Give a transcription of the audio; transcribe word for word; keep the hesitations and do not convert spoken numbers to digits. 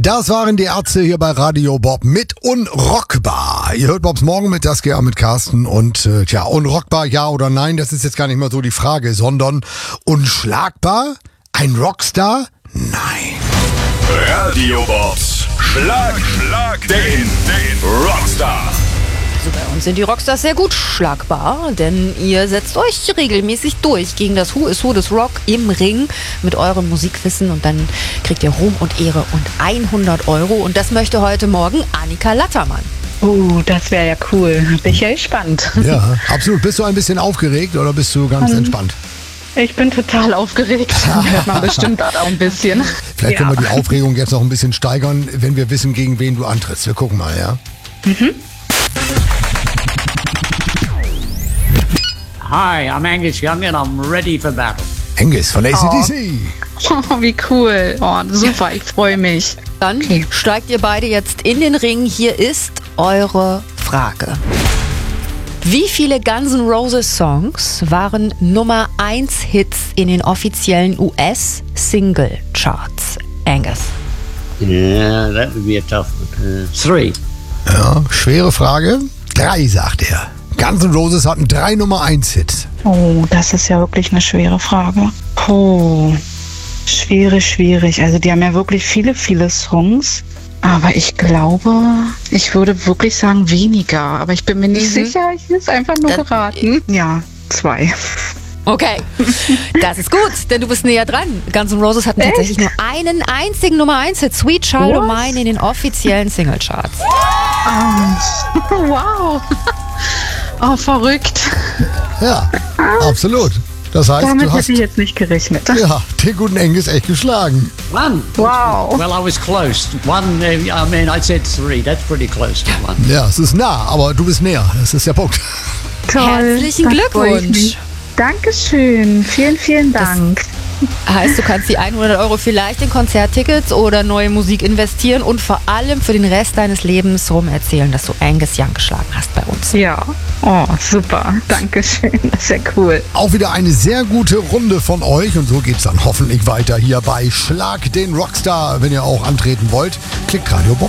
Das waren die Ärzte hier bei Radio Bob mit Unrockbar. Ihr hört Bobs Morgen mit das G A mit Carsten und äh, tja, unrockbar, ja oder nein, das ist jetzt gar nicht mal so die Frage, sondern unschlagbar? Ein Rockstar? Nein. Radio Bobs Schlag, Schlag den, den Rockstar. Also bei uns sind die Rockstars sehr gut schlagbar, denn ihr setzt euch regelmäßig durch gegen das Who is Who des Rock im Ring mit eurem Musikwissen und dann kriegt ihr Ruhm und Ehre und hundert Euro und das möchte heute Morgen Annika Lattermann. Oh, das wäre ja cool. Bin ich ja gespannt. Ja, absolut. Bist du ein bisschen aufgeregt oder bist du ganz um, entspannt? Ich bin total aufgeregt. Hört man bestimmt auch ein bisschen. Vielleicht ja. können wir die Aufregung jetzt noch ein bisschen steigern, wenn wir wissen, gegen wen du antrittst. Wir gucken mal, ja? Mhm. Hi, I'm Angus Young and I'm ready for battle. Angus von A C D C. Oh, wie cool. Oh, super, ich freue mich. Dann okay. steigt ihr beide jetzt in den Ring. Hier ist eure Frage. Wie viele Guns N' Roses Songs waren Nummer eins Hits in den offiziellen U S-Single Charts? Angus. Yeah, that would be a tough one. Uh, three. Ja, schwere Frage. Drei, sagt er. Guns N' Roses hatten drei Nummer eins Hits. Oh, das ist ja wirklich eine schwere Frage. Oh, schwierig, schwierig. Also die haben ja wirklich viele, viele Songs. Aber ich glaube, ich würde wirklich sagen weniger. Aber ich bin mir nicht mhm. sicher. Ich will es einfach nur das geraten. Ja, zwei. Okay, das ist gut, denn du bist näher dran. Guns N' Roses hatten Echt? tatsächlich nur einen einzigen Nummer eins Hit, Sweet Child O' Mine, in den offiziellen Singlecharts. Oh, wow. Oh, verrückt. Ja, absolut. Das heißt, damit du hast hätte ich jetzt nicht gerechnet. Ja, den guten Angus echt geschlagen. One. Wow. Well, I was close. One, uh, I mean, I said three. That's pretty close to one. Ja, es ist nah, aber du bist näher. Das ist der Punkt. Toll. Herzlichen Glückwunsch. Dankeschön. Vielen, vielen Dank. Das heißt, du kannst die hundert Euro vielleicht in Konzerttickets oder neue Musik investieren und vor allem für den Rest deines Lebens rum erzählen, dass du Angus Young geschlagen hast bei uns. Ja, oh, super. Dankeschön. Das ist ja cool. Auch wieder eine sehr gute Runde von euch und so geht's dann hoffentlich weiter hier bei Schlag den Rockstar. Wenn ihr auch antreten wollt, klickt Radio Bob.